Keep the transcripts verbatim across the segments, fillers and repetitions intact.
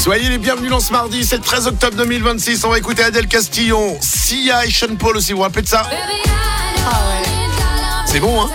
Soyez les bienvenus dans ce mardi, c'est le treize octobre deux mille vingt-six. On va écouter Adèle Castillon, Sia et Sean Paul aussi. Vous vous rappelez de ça? Ah ouais. C'est bon, hein?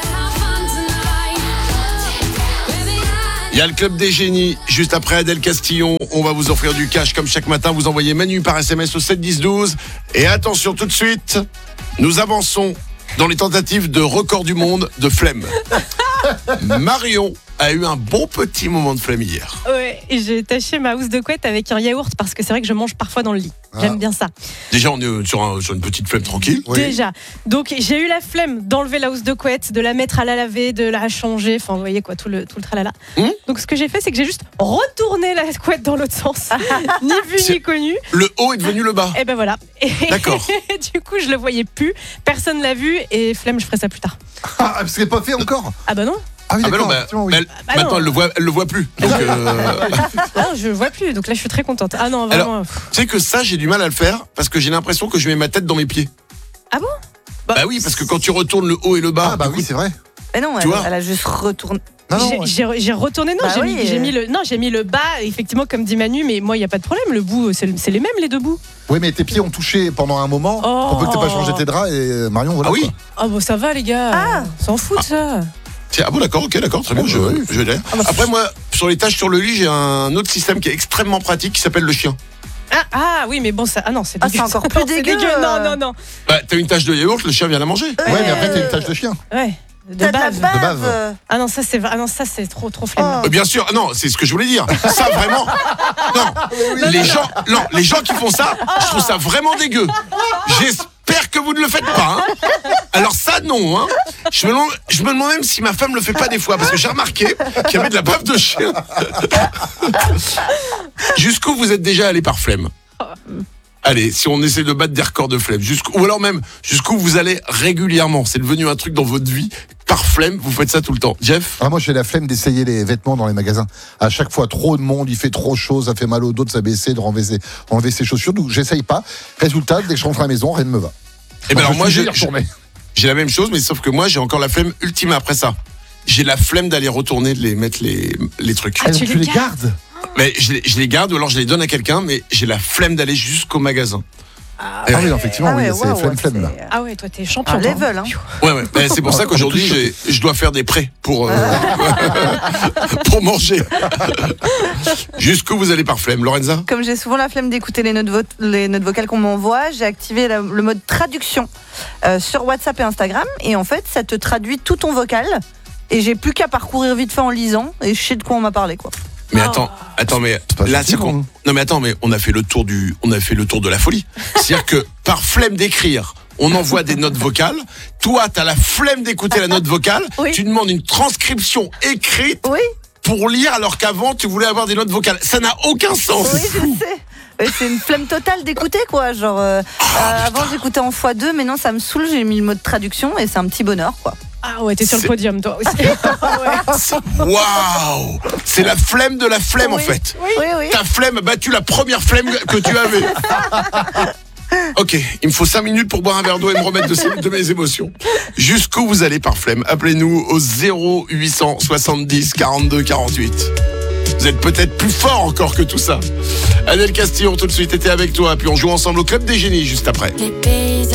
Il y a le Club des Génies, juste après Adèle Castillon. On va vous offrir du cash comme chaque matin. Vous envoyez Manu par S M S au sept dix douze. Et attention tout de suite, nous avançons dans les tentatives de record du monde de flemme. Marion a eu un bon petit moment de flemme hier. Ouais, et j'ai taché ma housse de couette avec un yaourt parce que c'est vrai que je mange parfois dans le lit. Ah. J'aime bien ça. Déjà, on est sur, un, sur une petite flemme tranquille. Oui. Déjà. Donc, j'ai eu la flemme d'enlever la housse de couette, de la mettre à la laver, de la changer. Enfin, vous voyez quoi, tout le, tout le tralala. Mmh. Donc, ce que j'ai fait, c'est que j'ai juste retourné la couette dans l'autre sens. Ni vu, c'est... ni connu. Le haut est devenu le bas. Et ben voilà. Et d'accord. Du coup, je le voyais plus. Personne l'a vu. Et flemme, je ferai ça plus tard. Ah, parce que c'est pas fait encore. Ah bah non. Ah oui, ah bah non, bah, oui. elle, bah maintenant non. elle le voit, elle le voit plus. Donc euh... ah non, je le vois plus. Donc là, je suis très contente. Ah non, vraiment. Alors, tu sais que ça, j'ai du mal à le faire parce que j'ai l'impression que je mets ma tête dans mes pieds. Ah bon? Bah, bah oui, parce que quand tu retournes le haut et le bas. Ah bah oui, c'est vrai. Mais non, elle, elle a juste retourné. Non, non, j'ai, ouais. j'ai, j'ai retourné, non, bah j'ai, oui, mis, j'ai mis le, non, j'ai mis le bas, effectivement, comme dit Manu, mais moi, il n'y a pas de problème, le bout, c'est, c'est les mêmes, les deux bouts. Oui, mais tes pieds ont touché pendant un moment, oh. On peut que t'aies pas changé tes draps et Marion, voilà. Ah oui. Ah bon, ça va, les gars. Ah. S'en fout, ça. Ah bon, d'accord, ok, d'accord, très bien, je, oui. je l'ai. Ah bah, après, moi, sur les tâches sur le lit, j'ai un autre système qui est extrêmement pratique qui s'appelle le chien. Ah, ah oui, mais bon, ça, ah non, c'est, ah, c'est encore plus dégueu. dégueu. Non, non, non. Bah, t'as une tâche de yaourt, le chien vient la manger. Ouais, ouais mais après, t'as une tâche de chien. Ouais. De T'as bave. De, bave. de bave. Ah non, ça c'est ah non, ça c'est trop trop flemme. Oh. Bien sûr, non, c'est ce que je voulais dire. Ça vraiment. Non, oui, les gens, non, les gens qui font ça, je trouve ça vraiment dégueu. J'espère que vous ne le faites pas. Hein. Alors ça non. Hein. Je me demande, je me demande même si ma femme le fait pas des fois parce que j'ai remarqué qu'il y avait de la bave de chien. Jusqu'où vous êtes déjà allé par flemme? Allez, si on essaie de battre des records de flemme, jusqu'où, ou alors même jusqu'où vous allez régulièrement, c'est devenu un truc dans votre vie, par flemme, vous faites ça tout le temps. Jeff? Ah, moi j'ai la flemme d'essayer les vêtements dans les magasins. À chaque fois, trop de monde, il fait trop chaud, ça fait mal au dos de s'abaisser, de renlever ses, enlever ses chaussures, donc j'essaye pas. Résultat, dès que je rentre à la maison, rien ne me va. Et ben alors moi j'ai, j'ai la même chose, mais sauf que moi j'ai encore la flemme ultime après ça. J'ai la flemme d'aller retourner, de les mettre les, les trucs. Ah, tu, tu les gardes, gardes Mais je les, je les garde ou alors je les donne à quelqu'un, mais j'ai la flemme d'aller jusqu'au magasin. Ah, ah oui, effectivement, ah ouais, oui, c'est wow, flemme, flemme là. Ah ouais, toi t'es champion. Ah, level, hein. Ouais, ouais. Ben, c'est pour ça qu'aujourd'hui j'ai, je dois faire des prêts pour, euh, pour manger. Jusqu'où vous allez par flemme, Lorenza? Comme j'ai souvent la flemme d'écouter les notes, vo- les notes vocales qu'on m'envoie, j'ai activé la, le mode traduction euh, sur WhatsApp et Instagram. Et en fait, ça te traduit tout ton vocal. Et j'ai plus qu'à parcourir vite fait en lisant. Et je sais de quoi on m'a parlé, quoi. Mais attends, attends, mais là, c'est qu'on... Non, mais attends, mais on a fait le tour du, on a fait le tour de la folie. C'est-à-dire que par flemme d'écrire, on envoie des notes vocales. Toi, t'as la flemme d'écouter la note vocale. Oui. Tu demandes une transcription écrite oui. pour lire, alors qu'avant, tu voulais avoir des notes vocales. Ça n'a aucun sens. Oui, je sais. Ouais, c'est une flemme totale d'écouter, quoi. Genre, euh, oh, euh, avant, j'écoutais en fois deux, mais non, ça me saoule. J'ai mis le mode traduction et c'est un petit bonheur, quoi. Ah ouais, t'es sur c'est... le podium, toi aussi. Waouh, wow. C'est la flemme de la flemme, oui, en fait. Oui, oui, oui. Ta flemme a battu la première flemme que tu avais. Ok, il me faut cinq minutes pour boire un verre d'eau et me remettre de, de mes émotions. Jusqu'où vous allez par flemme? Appelez-nous au zéro huit cent soixante-dix quarante-deux quarante-huit. Vous êtes peut-être plus fort encore que tout ça. Adèle Castillon tout de suite était avec toi, puis on joue ensemble au Club des Génies juste après. Les paysages